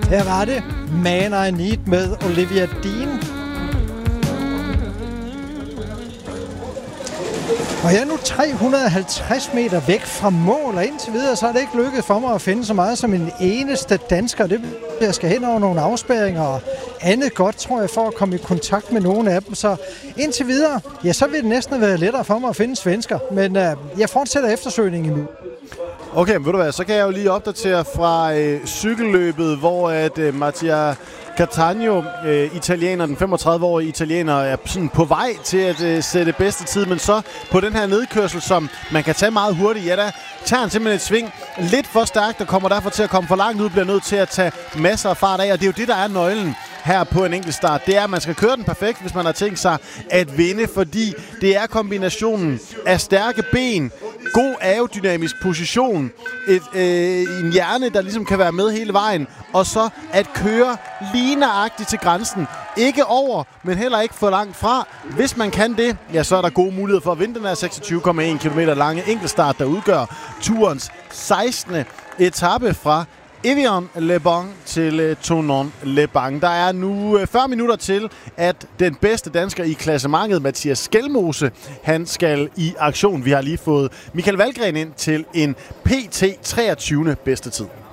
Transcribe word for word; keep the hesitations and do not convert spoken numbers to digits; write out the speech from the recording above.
Her var det Man I Need med Olivia Dean. Og jeg er nu tre hundrede og halvtreds meter væk fra mål, og indtil videre så er det ikke lykkedes for mig at finde så meget som en eneste dansker. Det jeg skal hen over nogle afspærringer og andet godt, tror jeg, for at komme i kontakt med nogle af dem. Så indtil videre, ja, så vil det næsten være lettere for mig at finde svensker. Men øh, jeg fortsætter eftersøgningen nu. Okay, men ved du hvad, så kan jeg jo lige opdatere fra øh, cykelløbet, hvor at øh, Mattia Cattaneo, øh, italiener, den femogtredive-årige italiener, er sådan på vej til at øh, sætte bedste tid, men så på den her nedkørsel, som man kan tage meget hurtigt, ja, der tager han simpelthen et sving lidt for stærkt, og kommer derfor til at komme for langt ud, bliver nødt til at tage masser af fart af, og det er jo det, der er nøglen her på en enkelt start. Det er, at man skal køre den perfekt, hvis man har tænkt sig at vinde, fordi det er kombinationen af stærke ben, god aerodynamisk position, et, øh, en hjerne, der ligesom kan være med hele vejen, og så at køre lige nøjagtigt til grænsen. Ikke over, men heller ikke for langt fra. Hvis man kan det, ja, så er der gode muligheder for at vinde den her seksogtyve komma en kilometer lange enkeltstart, der udgør turens sekstende etape fra Evian-les-Bains til Thonon-les-Bains. Der er nu fyrre minutter til, at den bedste dansker i klassementet, Mathias Skelmose, han skal i aktion. Vi har lige fået Michael Valgren ind til en P T treogtyvende bedste tid.